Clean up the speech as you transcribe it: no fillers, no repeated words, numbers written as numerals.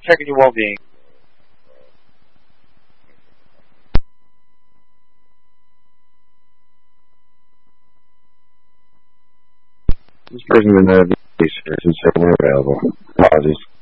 checking your well-being. This person in the service is certainly available. Apologies.